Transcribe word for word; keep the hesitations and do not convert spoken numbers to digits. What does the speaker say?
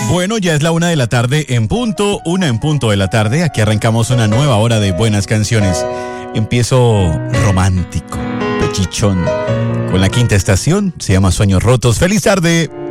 Bueno, ya es la una de la tarde en punto, una en punto de la tarde. Aquí arrancamos una nueva hora de buenas canciones. Empiezo romántico, pechichón, con la quinta estación. Se llama Sueños Rotos. ¡Feliz tarde!